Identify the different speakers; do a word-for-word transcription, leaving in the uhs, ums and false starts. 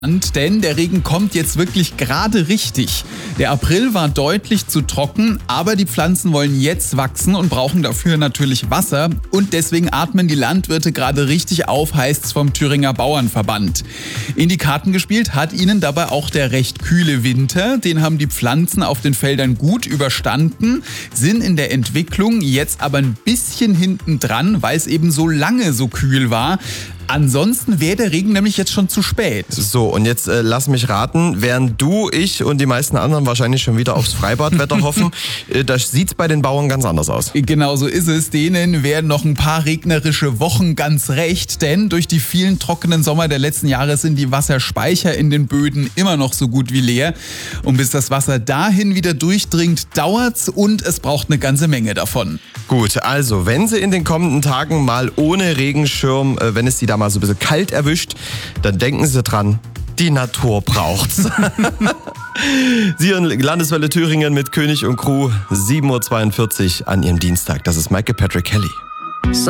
Speaker 1: Denn der Regen kommt jetzt wirklich gerade richtig. Der April war deutlich zu trocken, aber die Pflanzen wollen jetzt wachsen und brauchen dafür natürlich Wasser. Und deswegen atmen die Landwirte gerade richtig auf, heißt's vom Thüringer Bauernverband. In die Karten gespielt hat ihnen dabei auch der recht kühle Winter. Den haben die Pflanzen auf den Feldern gut überstanden, sind in der Entwicklung jetzt aber ein bisschen hinten dran, weil es eben so lange so kühl war. Ansonsten wäre der Regen nämlich jetzt schon zu spät.
Speaker 2: So, und jetzt äh, lass mich raten, während du, ich und die meisten anderen wahrscheinlich schon wieder aufs Freibadwetter hoffen, äh, da sieht's bei den Bauern ganz anders aus.
Speaker 1: Genau so ist es. Denen wären noch ein paar regnerische Wochen ganz recht, denn durch die vielen trockenen Sommer der letzten Jahre sind die Wasserspeicher in den Böden immer noch so gut wie leer. Und bis das Wasser dahin wieder durchdringt, dauert's und es braucht eine ganze Menge davon.
Speaker 2: Gut, also wenn sie in den kommenden Tagen mal ohne Regenschirm, äh, wenn es sie da mal so ein bisschen kalt erwischt, dann denken sie dran, die Natur braucht's. Sie hören Landeswelle Thüringen mit König und Crew, sieben Uhr zweiundvierzig an ihrem Dienstag. Das ist Michael Patrick Kelly.